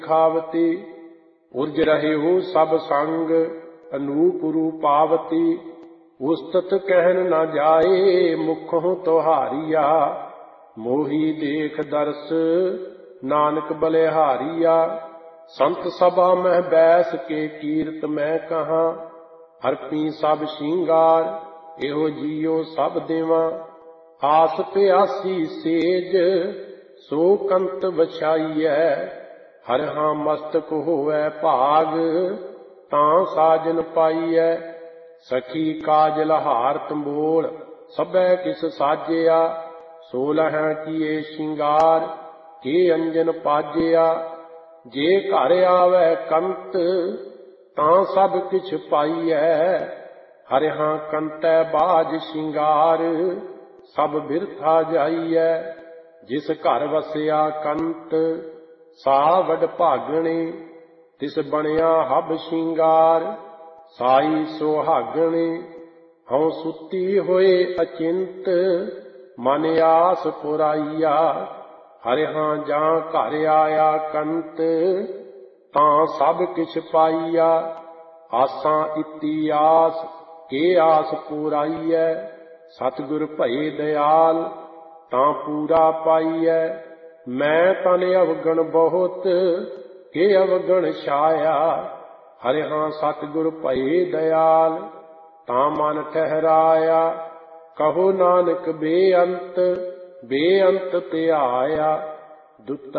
खावती। उर्ज रहे हो सब संग अनूप रूपावती। उस्तत कहन न जाए मुखों तुहारिया। मोही देख दर्श नानक बलिहारिया। संत सभा मह बैस के कीरत मैं कहा। हरपी सब श्रृंगार एहो जियो सब देवा। आस प्यासी सेज सो कंत बछाईਐ। हर हाँ मस्तक होवै भाग तां साजन पाईਐ। सखी काजल हार तंबोल सबै किस साजिया। 16 किए श्रृंगार के अंजन पाजिया। जे घर आवै कंत तां सब किछ पाईਐ। हर हाँ कंतै बाज श्रृंगार सब बिरथा जाईਐ। जिस घर वसिया कंत सा वड भागणे। तिस बनिया हब श्रृंगार साई सुहागणे। हਉ सुती होए अचिंत मन आस पुराईया। हर हाँ जां घर आया कंत तां सब किछ पाईया। आसां इति आस के आस पुराईਐ। सतगुर भये दयाल तां पूरा पाईਐ। मैं तन अवगण बहुत के अवगण छाया। हर हाँ सतगुर भये दयाल तां मन ठहराया। कहो नानक बेअंत बेअंत त्याया। दुता